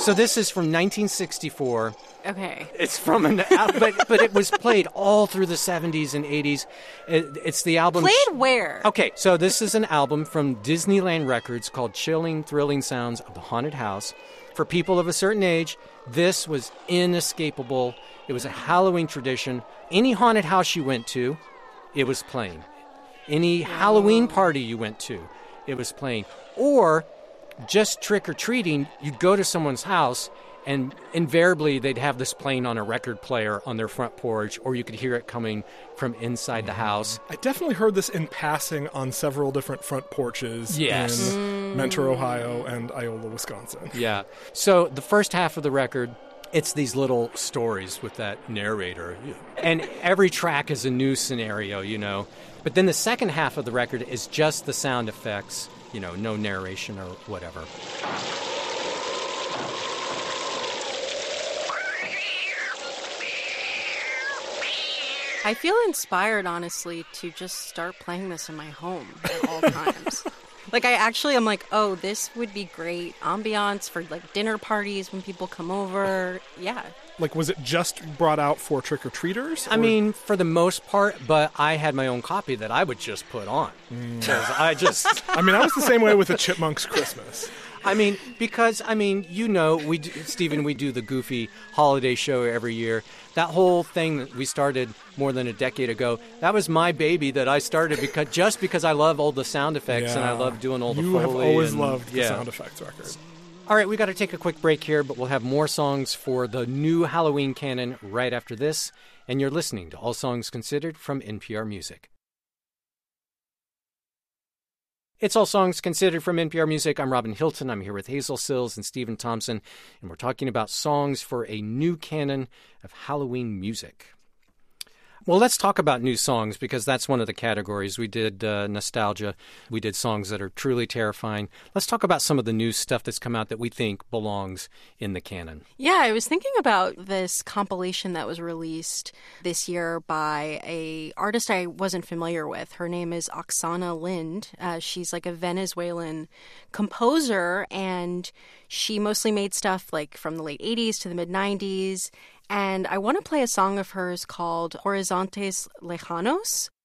So this is from 1964. Okay. It's from but it was played all through the 70s and 80s. It's the album. Played where? Okay, so this is an album from Disneyland Records called Chilling, Thrilling Sounds of the Haunted House. For people of a certain age, this was inescapable. It was a Halloween tradition. Any haunted house you went to, it was playing. Any Halloween party you went to, it was playing. Or just trick-or-treating, you'd go to someone's house, and invariably they'd have this playing on a record player on their front porch, or you could hear it coming from inside the house. I definitely heard this in passing on several different front porches in Mentor, Ohio, and Iola, Wisconsin. Yeah. So the first half of the record, it's these little stories with that narrator. And every track is a new scenario, you know. But then the second half of the record is just the sound effects, you know, no narration or whatever. I feel inspired, honestly, to just start playing this in my home at all times. Like, I'm like, oh, this would be great ambiance for, like, dinner parties when people come over. Yeah. Like, was it just brought out for trick-or-treaters? I mean, for the most part, but I had my own copy that I would just put on. Because I was the same way with the Chipmunks Christmas. Because you know, Stephen, we do the Goofy holiday show every year. That whole thing that we started more than a decade ago, that was my baby that I started because I love all the sound effects and I love doing all the Foley. You have always loved the sound effects record. All right, we got to take a quick break here, but we'll have more songs for the new Halloween canon right after this. And you're listening to All Songs Considered from NPR Music. It's All Songs Considered from NPR Music. I'm Robin Hilton. I'm here with Hazel Sills and Stephen Thompson, and we're talking about songs for a new canon of Halloween music. Well, let's talk about new songs, because that's one of the categories. We did nostalgia. We did songs that are truly terrifying. Let's talk about some of the new stuff that's come out that we think belongs in the canon. Yeah, I was thinking about this compilation that was released this year by an artist I wasn't familiar with. Her name is Oksana Lind. She's like a Venezuelan composer, and she mostly made stuff like from the late 80s to the mid-90s. And I want to play a song of hers called Horizontes Lejanos.